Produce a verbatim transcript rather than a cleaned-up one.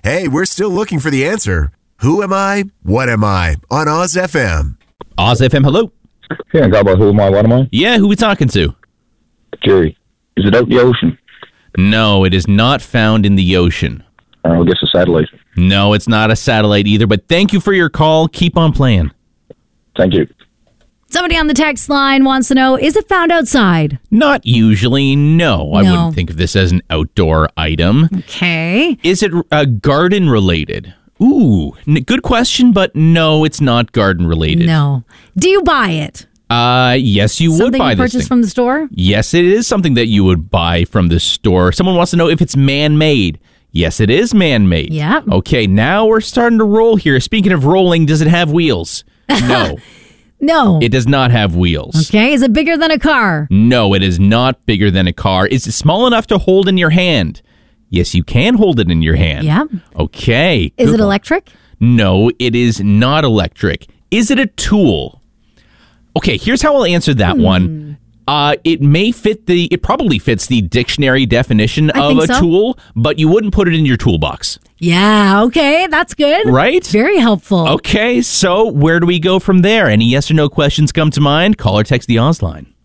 Hey, we're still looking for the answer. Who am I? What am I? On Oz F M. Oz F M, hello. Yeah, got about who am I, what am I? Yeah, who we talking to? Jerry. Is it out in the ocean? No, it is not found in the ocean. I guess a satellite. No, it's not a satellite either, but thank you for your call. Keep on playing. Thank you. Somebody on the text line wants to know, is it found outside? Not usually, no. I No. wouldn't think of this as an outdoor item. Okay. Is it uh, garden related? Ooh, n- good question, but no, it's not garden related. No. Do you buy it? Uh, yes, you would Something buy you this purchase thing. from the store? Yes, it is something that you would buy from the store. Someone wants to know if it's man-made. Yes, it is man-made. Yeah. Okay, now we're starting to roll here. Speaking of rolling, does it have wheels? No, No. it does not have wheels. Okay. Is it bigger than a car? No, it is not bigger than a car. Is it small enough to hold in your hand? Yes, you can hold it in your hand. Yeah. Okay. Is good it one. electric? No, it is not electric. Is it a tool? Okay, here's how I'll answer that Hmm. one. Uh, it may fit the, it probably fits the dictionary definition I of think a so. tool, but you wouldn't put it in your toolbox. Yeah. Okay. That's good. Right? Very helpful. Okay, so where do we go from there? Any yes or no questions come to mind? Call or text the Oz line.